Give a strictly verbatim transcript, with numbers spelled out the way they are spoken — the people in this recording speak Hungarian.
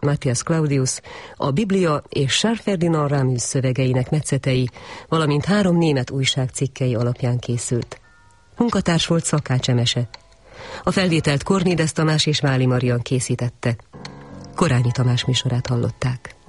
Matthias Claudius, a Biblia és Charles Ferdinand Ramus szövegeinek metszetei, valamint három német újság cikkei alapján készült. Munkatárs volt Szakács Emese. A felvételt Kornédes Tamás és Váli Marian készítette. Korányi Tamás műsorát hallották.